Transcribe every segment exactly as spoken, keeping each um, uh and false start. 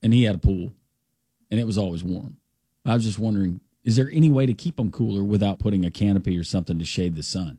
and he had a pool, and it was always warm. I was just wondering, is there any way to keep them cooler without putting a canopy or something to shade the sun?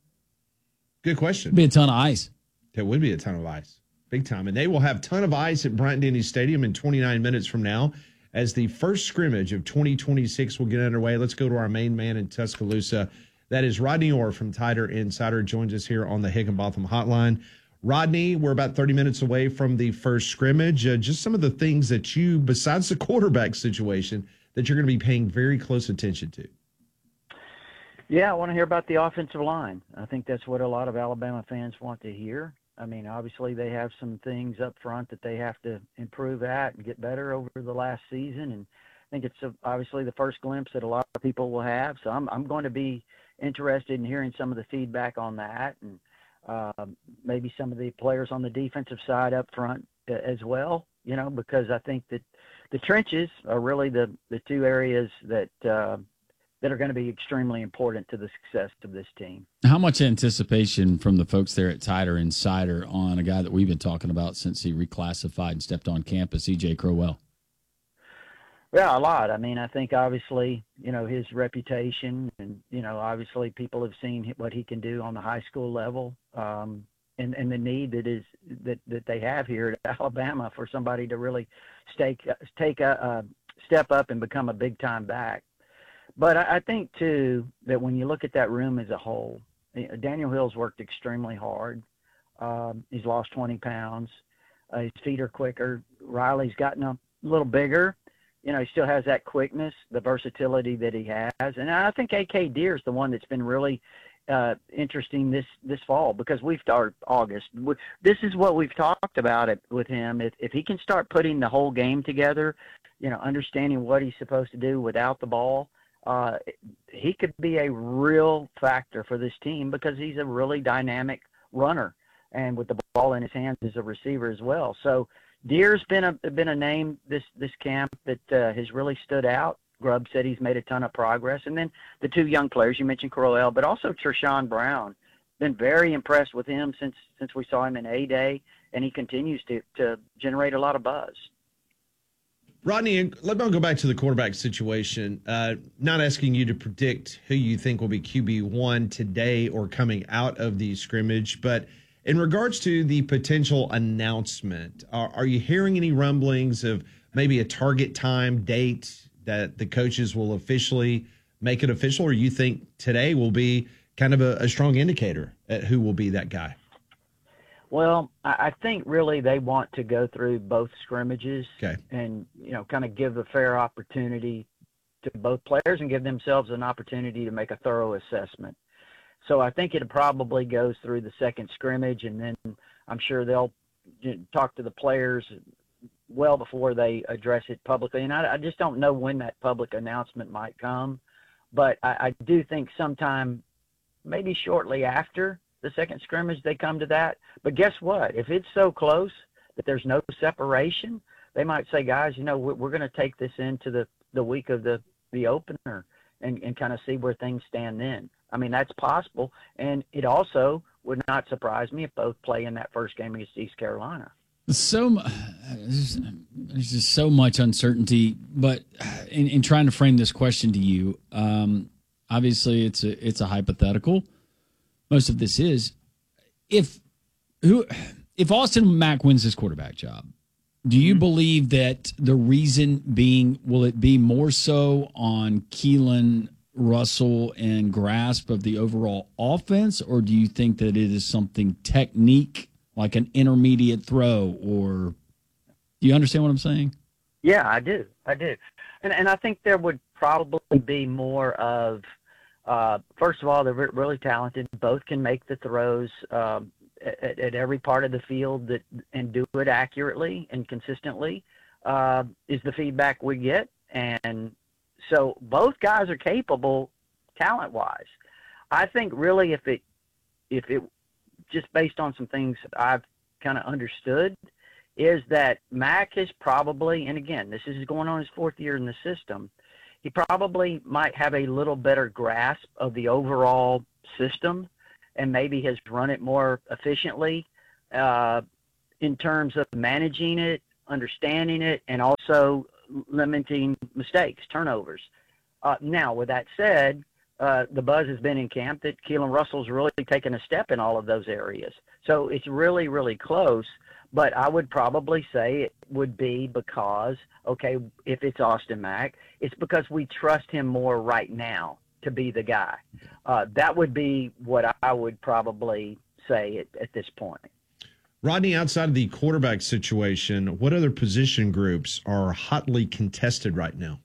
Good question. It'd be a ton of ice. There would be a ton of ice. Big time. And they will have a ton of ice at Bryant-Denny Stadium in twenty-nine minutes from now as the first scrimmage of twenty twenty-six will get underway. Let's go to our main man in Tuscaloosa. That is Rodney Orr from Tider Insider, joins us here on the Higginbotham Hotline. Rodney, we're about thirty minutes away from the first scrimmage. Uh, just some of the things that you, besides the quarterback situation, that you're going to be paying very close attention to. Yeah, I want to hear about the offensive line. I think that's what a lot of Alabama fans want to hear. I mean, obviously they have some things up front that they have to improve at and get better over the last season. And I think it's obviously the first glimpse that a lot of people will have. So I'm, I'm going to be interested in hearing some of the feedback on that, and uh, maybe some of the players on the defensive side up front as well, you know, because I think that the trenches are really the, the two areas that, uh, that are going to be extremely important to the success of this team. How much anticipation from the folks there at Tider Insider on a guy that we've been talking about since he reclassified and stepped on campus, E J Crowell? Yeah, a lot. I mean, I think obviously, you know, his reputation and, you know, obviously people have seen what he can do on the high school level, um, and, and the need that is that, that they have here at Alabama for somebody to really stake, take a, a step up and become a big time back. But I, I think too that when you look at that room as a whole, Daniel Hill's worked extremely hard. Um, he's lost twenty pounds. Uh, his feet are quicker. Riley's gotten a little bigger. You know, he still has that quickness, the versatility that he has. And I think A K Deere is the one that's been really uh, interesting this, this fall, because we've started August. This is what we've talked about it with him. If, if he can start putting the whole game together, you know, understanding what he's supposed to do without the ball, uh, he could be a real factor for this team, because he's a really dynamic runner and with the ball in his hands as a receiver as well. So Deere's been a been a name this this camp that uh, has really stood out. Grubb said he's made a ton of progress, and then the two young players you mentioned, Crowell, but also Treshawn Brown. Been very impressed with him since since we saw him in A Day, and he continues to to generate a lot of buzz. Rodney, let me go back to the quarterback situation. Uh, not asking you to predict who you think will be Q B one today or coming out of the scrimmage, but in regards to the potential announcement, are, are you hearing any rumblings of maybe a target time, date that the coaches will officially make it official, or you think today will be kind of a, a strong indicator at who will be that guy? Well, I think really they want to go through both scrimmages, okay, and, you know, kind of give a fair opportunity to both players and give themselves an opportunity to make a thorough assessment. So I think it probably goes through the second scrimmage, and then I'm sure they'll talk to the players well before they address it publicly. And I, I just don't know when that public announcement might come, but I, I do think sometime maybe shortly after the second scrimmage they come to that. But guess what? If it's so close that there's no separation, they might say, guys, you know, we're, we're going to take this into the, the week of the, the opener and, and kind of see where things stand then. I mean, that's possible. And it also would not surprise me if both play in that first game against East Carolina. So there's, there's just so much uncertainty, but in, in trying to frame this question to you, um, obviously it's a, it's a hypothetical. Most of this is, if who, if Austin Mack wins this quarterback job, do you mm-hmm. believe that the reason being, will it be more so on Keelan, Russell, and grasp of the overall offense, or do you think that it is something technique, like an intermediate throw, or do you understand what I'm saying? Yeah, I do. I do. And and I think there would probably be more of, uh, first of all, they're really talented. Both can make the throws um, at, at every part of the field that and do it accurately and consistently, uh, is the feedback we get. And so both guys are capable talent-wise. I think really if it, if it, just based on some things I've kind of understood, is that Mack is probably, and again, this is going on his fourth year in the system, he probably might have a little better grasp of the overall system and maybe has run it more efficiently uh, in terms of managing it, understanding it, and also limiting mistakes, turnovers. Uh, now, with that said, uh, the buzz has been in camp that Keelan Russell's really taken a step in all of those areas. So it's really, really close. But I would probably say it would be because, okay, if it's Austin Mack, it's because we trust him more right now to be the guy. Uh, that would be what I would probably say at, at this point. Rodney, outside of the quarterback situation, what other position groups are hotly contested right now?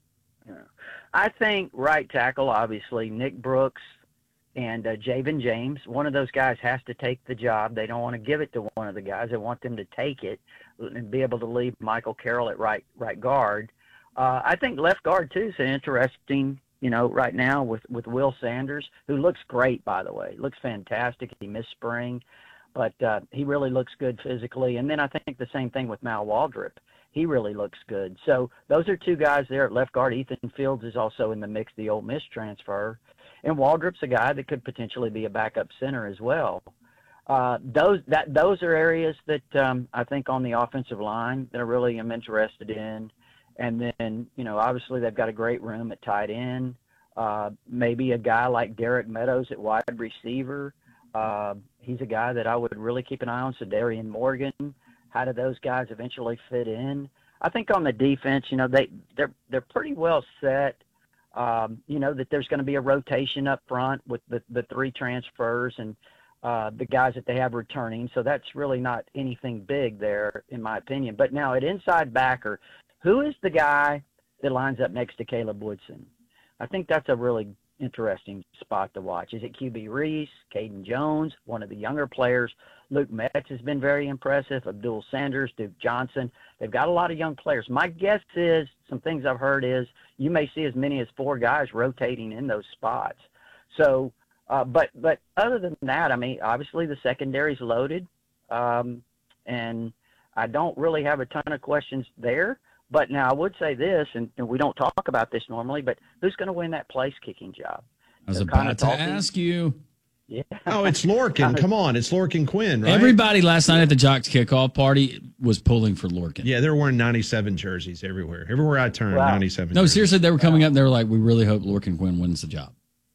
I think right tackle, obviously, Nick Brooks and uh, Javen James. One of those guys has to take the job. They don't want to give it to one of the guys. They want them to take it and be able to leave Michael Carroll at right right guard. Uh, I think left guard, too, is an interesting, you know, right now with, with Will Sanders, who looks great, by the way. Looks fantastic. He missed spring, but uh, he really looks good physically. And then I think the same thing with Mal Waldrop. He really looks good. So those are two guys there at left guard. Ethan Fields is also in the mix, the Ole Miss transfer. And Waldrop's a guy that could potentially be a backup center as well. Uh, those that those are areas that um, I think on the offensive line that I really am interested in. And then, you know, obviously they've got a great room at tight end. Uh, maybe a guy like Derek Meadows at wide receiver. Uh, he's a guy that I would really keep an eye on. So Darian Morgan. How do those guys eventually fit in? I think on the defense, you know, they they're they're pretty well set. Um, you know that there's going to be a rotation up front with the the three transfers and uh, the guys that they have returning. So that's really not anything big there, in my opinion. But now at inside backer, who is the guy that lines up next to Caleb Woodson? I think that's a really interesting spot to watch. Is it Q B Reese, Caden Jones, one of the younger players? Luke Metz has been very impressive. Abdul Sanders, Duke Johnson. They've got a lot of young players. My guess is, some things I've heard is, you may see as many as four guys rotating in those spots. So, uh, but but other than that, I mean, obviously the secondary's loaded, um, and I don't really have a ton of questions there. But now I would say this, and, and we don't talk about this normally, but who's going to win that place kicking job? I was about to ask you. Yeah. Oh, it's Lorcan. Come on. It's Lorcan Quinn, right? Everybody last night at the Jocks kickoff party was pulling for Lorcan. Yeah, they're wearing ninety-seven jerseys everywhere. Everywhere I turned, wow. ninety-seven No, jerseys. seriously, they were coming up and they were like, we really hope Lorcan Quinn wins the job.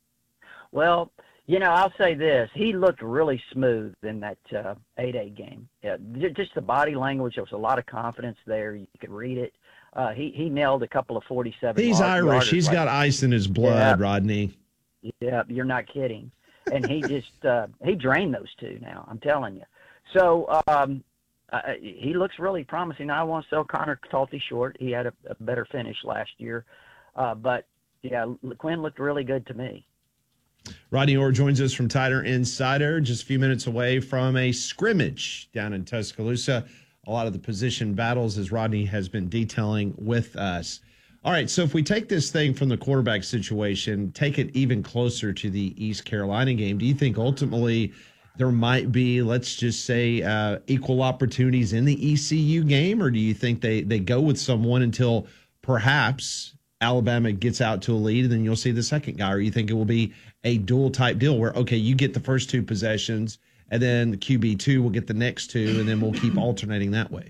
Well, you know, I'll say this. He looked really smooth in that uh, eight A game. Yeah, just the body language, there was a lot of confidence there. You could read it. Uh, he, he nailed a couple of forty-seven. He's Irish. He's like, got ice in his blood, yeah, Rodney. Yeah, you're not kidding. And he just uh, he drained those two now, I'm telling you. So um, uh, he looks really promising. I want to sell Connor Talty short. He had a, a better finish last year. Uh, but, yeah, Quinn looked really good to me. Rodney Orr joins us from Tiger Insider, just a few minutes away from a scrimmage down in Tuscaloosa. A lot of the position battles, as Rodney has been detailing with us. All right, so if we take this thing from the quarterback situation, take it even closer to the East Carolina game, do you think ultimately there might be, let's just say, uh, equal opportunities in the E C U game, or do you think they, they go with someone until perhaps Alabama gets out to a lead and then you'll see the second guy, or you think it will be a dual type deal where, okay, you get the first two possessions and then the Q B two will get the next two, and then we'll keep alternating that way?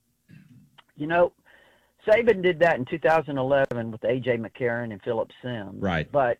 You know, Saban did that in two thousand eleven with A J McCarron and Phillip Sims. Right. But,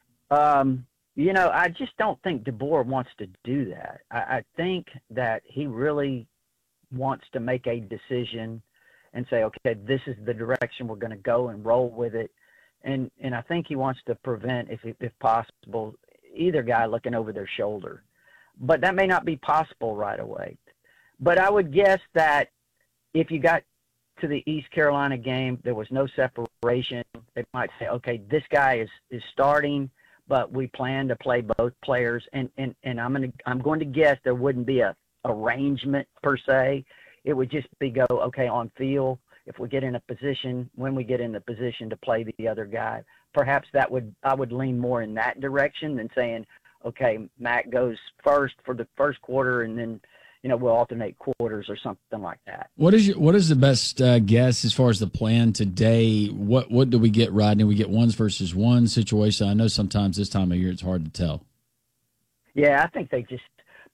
um, you know, I just don't think DeBoer wants to do that. I, I think that he really wants to make a decision and say, okay, this is the direction we're going to go and roll with it. And and I think he wants to prevent, if if possible, either guy looking over their shoulder. But that may not be possible right away. But I would guess that if you got to the East Carolina game, there was no separation. They might say, okay, this guy is, is starting, but we plan to play both players. And, and, and I'm going to I'm going to guess there wouldn't be a arrangement per se. It would just be go, okay, on field, if we get in a position, when we get in the position to play the other guy, perhaps that would I would lean more in that direction than saying, okay, Mac goes first for the first quarter and then, you know, we'll alternate quarters or something like that. What is your, what is the best uh, guess as far as the plan today? What what do we get, Rodney? We get ones versus one situation. I know sometimes this time of year it's hard to tell. Yeah, I think they just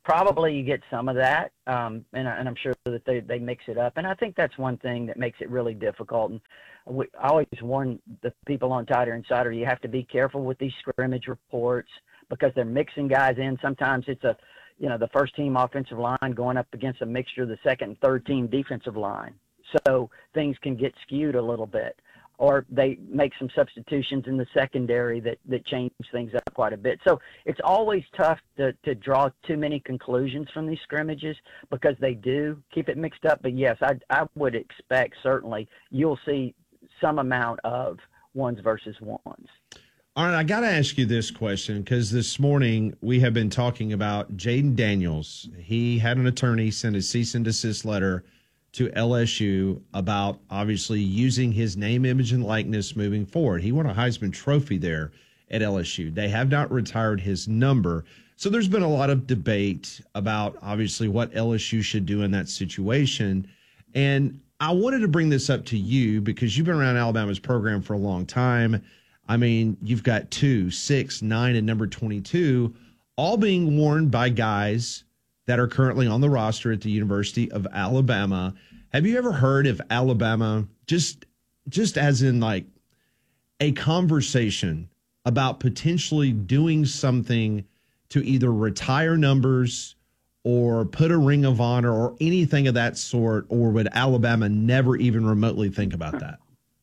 probably you get some of that, um, and, I, and I'm sure that they, they mix it up. And I think that's one thing that makes it really difficult. And we, I always warn the people on Tighter Insider, you have to be careful with these scrimmage reports because they're mixing guys in. Sometimes it's a, you know, the first team offensive line going up against a mixture of the second and third team defensive line. So things can get skewed a little bit. Or they make some substitutions in the secondary that, that change things up quite a bit. So it's always tough to, to draw too many conclusions from these scrimmages because they do keep it mixed up. But, yes, I, I would expect certainly you'll see some amount of ones versus ones. All right, I got to ask you this question because this morning we have been talking about Jayden Daniels. He had an attorney send a cease and desist letter to L S U about obviously using his name, image, and likeness moving forward. He won a Heisman Trophy there at L S U. They have not retired his number. So there's been a lot of debate about obviously what L S U should do in that situation. And I wanted to bring this up to you because you've been around Alabama's program for a long time. I mean, you've got two, six, nine, and number twenty-two all being worn by guys that are currently on the roster at the University of Alabama. Have you ever heard of Alabama, just just as in like a conversation about potentially doing something to either retire numbers or put a ring of honor or anything of that sort, or would Alabama never even remotely think about that?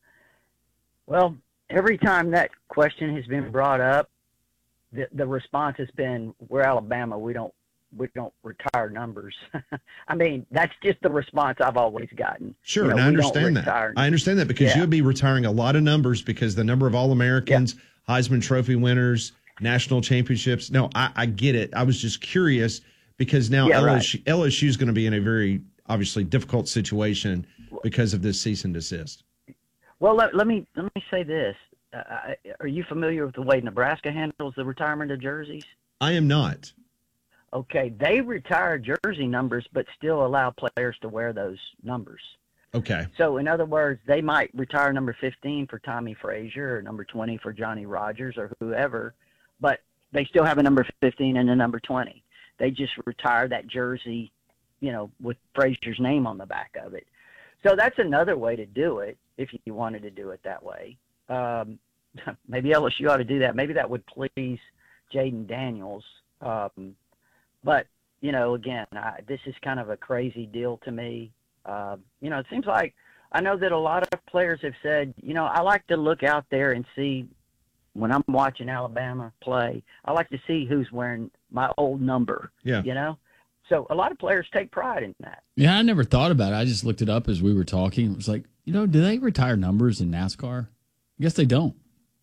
Well, every time that question has been brought up, the, the response has been, we're Alabama, we don't we don't retire numbers. I mean, that's just the response I've always gotten. Sure, you know, and I understand that. I understand that because yeah. you'll be retiring a lot of numbers because the number of All-Americans, yeah. Heisman Trophy winners, national championships. No, I, I get it. I was just curious because now yeah, L S U, right. L S U is going to be in a very, obviously, difficult situation because of this cease and desist. Well, let, let me let me say this. Uh, are you familiar with the way Nebraska handles the retirement of jerseys? I am not. Okay, they retire jersey numbers, but still allow players to wear those numbers. Okay. So, in other words, they might retire number fifteen for Tommy Frazier or number twenty for Johnny Rogers or whoever, but they still have a number fifteen and a number twenty. They just retire that jersey, you know, with Frazier's name on the back of it. So that's another way to do it if you wanted to do it that way. Um, maybe L S U ought to do that. Maybe that would please Jayden Daniels. Um, But, you know, again, I, this is kind of a crazy deal to me. Uh, you know, it seems like I know that a lot of players have said, you know, I like to look out there and see when I'm watching Alabama play, I like to see who's wearing my old number, yeah. you know. So a lot of players take pride in that. Yeah, I never thought about it. I just looked it up as we were talking. It was like, you know, do they retire numbers in NASCAR? I guess they don't.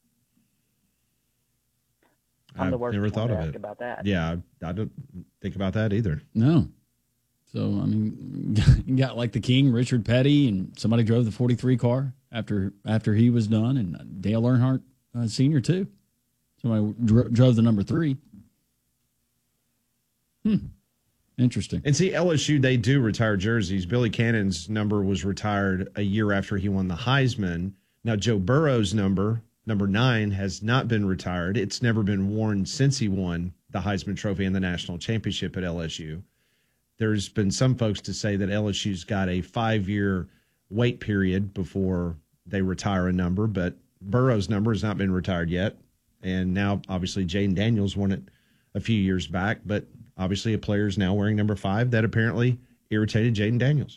I'm the I've worst never one thought to of ask it. about that. Yeah, I, I don't think about that either. No. So, I mean, you got like the King, Richard Petty, and somebody drove the forty-three car after after he was done, and Dale Earnhardt uh, Senior too. Somebody dro- drove the number three. Hmm. Interesting. And see, L S U, they do retire jerseys. Billy Cannon's number was retired a year after he won the Heisman. Now, Joe Burrow's number, number nine, has not been retired. It's never been worn since he won the Heisman Trophy and the national championship at L S U. There's been some folks to say that L S U's got a five-year wait period before they retire a number, but Burrow's number has not been retired yet. And now, obviously, Jayden Daniels won it a few years back, but obviously a player is now wearing number five that apparently irritated Jayden Daniels.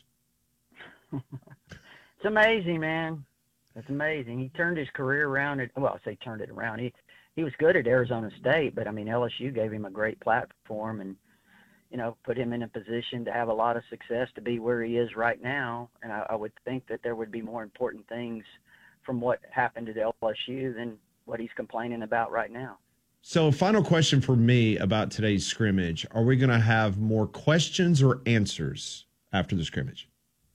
It's amazing, man. It's amazing. He turned his career around. At, well, I say turned it around. He he was good at Arizona State, but, I mean, L S U gave him a great platform and, you know, put him in a position to have a lot of success to be where he is right now. And I, I would think that there would be more important things from what happened at L S U than what he's complaining about right now. So, final question for me about today's scrimmage. Are we going to have more questions or answers after the scrimmage?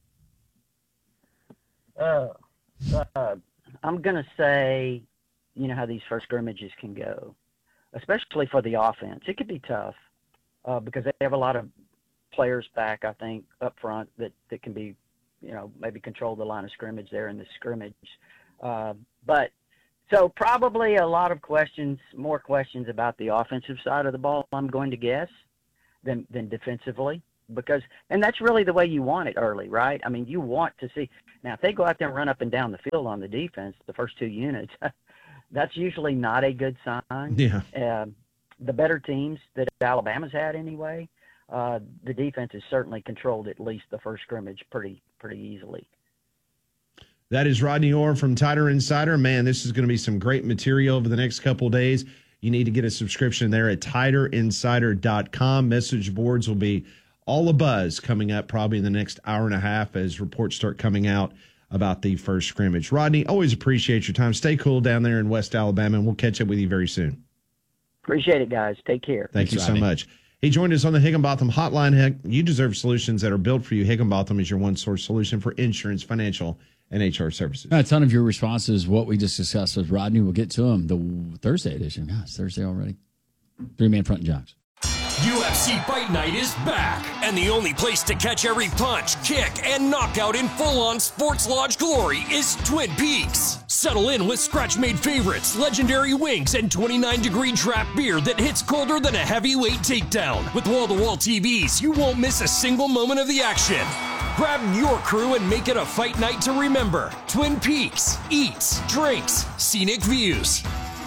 Uh, uh, I'm going to say, you know how these first scrimmages can go, especially for the offense. It could be tough uh, because they have a lot of players back, I think, up front that, that can be, you know, maybe control the line of scrimmage there in the scrimmage. Uh, but So probably a lot of questions, more questions about the offensive side of the ball, I'm going to guess. than than defensively. Because, and that's really the way you want it early, right? I mean, you want to see. Now, if they go out there and run up and down the field on the defense, the first two units, that's usually not a good sign. Yeah. Uh, the better teams that Alabama's had anyway, uh, the defense has certainly controlled at least the first scrimmage pretty pretty easily. That is Rodney Orr from Tider Insider. Man, this is going to be some great material over the next couple of days. You need to get a subscription there at tider insider dot com. Message boards will be all a buzz coming up probably in the next hour and a half as reports start coming out about the first scrimmage. Rodney, always appreciate your time. Stay cool down there in West Alabama, and we'll catch up with you very soon. Appreciate it, guys. Take care. Thank Thanks, you Rodney. so much. He joined us on the Higginbotham Hotline. Heck, you deserve solutions that are built for you. Higginbotham is your one-source solution for insurance, financial, and H R services. A ton of your responses, what we just discussed with Rodney, we'll get to them. The Thursday edition. God, it's Thursday already. Three-man front and jocks. U F C Fight Night is back, and the only place to catch every punch, kick, and knockout in full-on Sports Lodge glory is Twin Peaks. Settle in with scratch-made favorites, legendary wings, and twenty-nine degree draft beer that hits colder than a heavyweight takedown. With wall-to-wall T Vs, you won't miss a single moment of the action. Grab your crew and make it a fight night to remember. Twin Peaks. Eats, drinks, scenic views.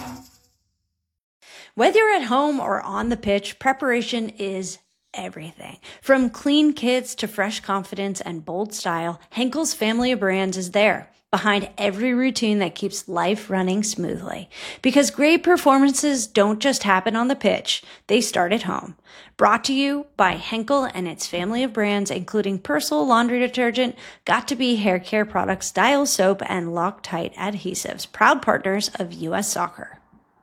Whether you're at home or on the pitch, preparation is everything. From clean kits to fresh confidence and bold style, Henkel's family of brands is there, behind every routine that keeps life running smoothly. Because great performances don't just happen on the pitch, they start at home. Brought to you by Henkel and its family of brands, including Persil laundry detergent, Got2b hair care products, Dial soap, and Loctite adhesives, proud partners of U S Soccer.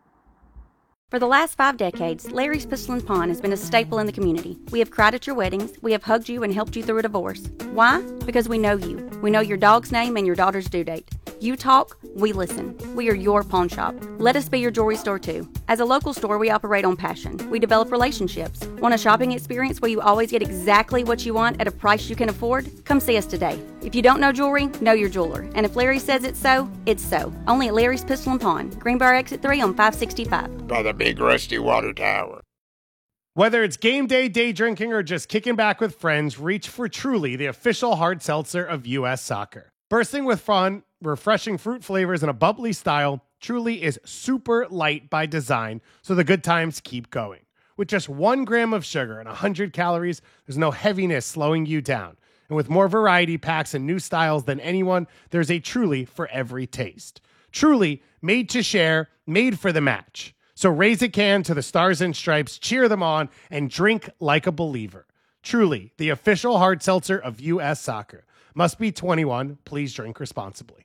For the last five decades, Larry's Pistol and Pawn has been a staple in the community. We have cried at your weddings. We have hugged you and helped you through a divorce. Why? Because we know you. We know your dog's name and your daughter's due date. You talk, we listen. We are your pawn shop. Let us be your jewelry store too. As a local store, we operate on passion. We develop relationships. Want a shopping experience where you always get exactly what you want at a price you can afford? Come see us today. If you don't know jewelry, know your jeweler. And if Larry says it's so, it's so. Only at Larry's Pistol and Pawn, Greenbrier Exit three on five sixty-five. By the big rusty water tower. Whether it's game day, day drinking, or just kicking back with friends, reach for Truly, the official hard seltzer of U S Soccer. Bursting with fun, refreshing fruit flavors, and a bubbly style, Truly is super light by design, so the good times keep going. With just one gram of sugar and one hundred calories, there's no heaviness slowing you down. And with more variety packs and new styles than anyone, there's a Truly for every taste. Truly, made to share, made for the match. So raise a can to the Stars and Stripes, cheer them on, and drink like a believer. Truly, the official hard seltzer of U S Soccer. Must be twenty-one. Please drink responsibly.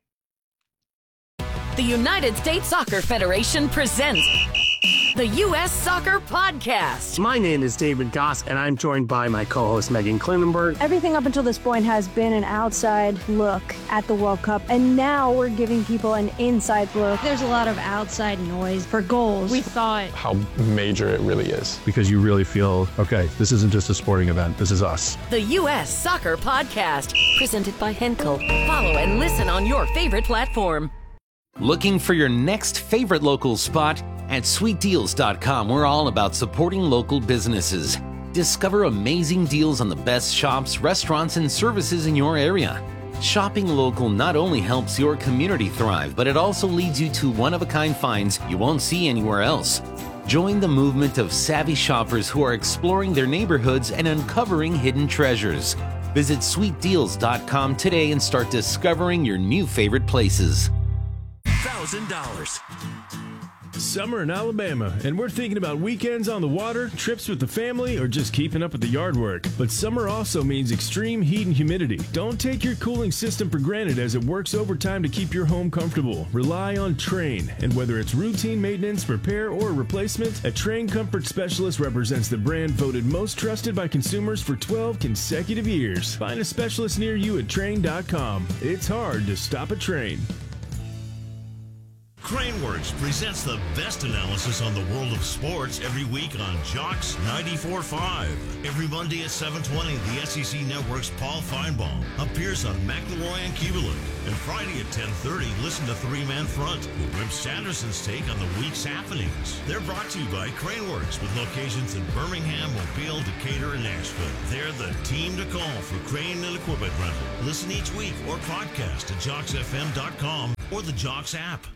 The United States Soccer Federation presents the U S Soccer Podcast. My name is David Goss, and I'm joined by my co-host Megan Klinenberg. Everything up until this point has been an outside look at the World Cup, and now we're giving people an inside look. There's a lot of outside noise for goals. We thought how major it really is. Because you really feel, okay, this isn't just a sporting event, this is us. The U S Soccer Podcast, presented by Henkel. Follow and listen on your favorite platform. Looking for your next favorite local spot? At sweet deals dot com, we're all about supporting local businesses. Discover amazing deals on the best shops, restaurants, and services in your area. Shopping local not only helps your community thrive, but it also leads you to one-of-a-kind finds you won't see anywhere else. Join the movement of savvy shoppers who are exploring their neighborhoods and uncovering hidden treasures. Visit sweet deals dot com today and start discovering your new favorite places. one thousand dollars. Summer in Alabama, and we're thinking about weekends on the water, trips with the family, or just keeping up with the yard work. But summer also means extreme heat and humidity. Don't take your cooling system for granted, as it works overtime to keep your home comfortable. Rely on Trane, and whether it's routine maintenance, repair, or replacement, a Trane Comfort Specialist represents the brand voted most trusted by consumers for twelve consecutive years. Find a specialist near you at Trane dot com. It's hard to stop a Trane. Craneworks presents the best analysis on the world of sports every week on Jocks ninety-four point five. Every Monday at seven twenty, the S E C Network's Paul Feinbaum appears on McElroy and Kubelik. And Friday at ten thirty, listen to Three Man Front with Rip Sanderson's take on the week's happenings. They're brought to you by Craneworks with locations in Birmingham, Mobile, Decatur, and Nashville. They're the team to call for crane and equipment rental. Listen each week or podcast at jocks f m dot com or the Jocks app.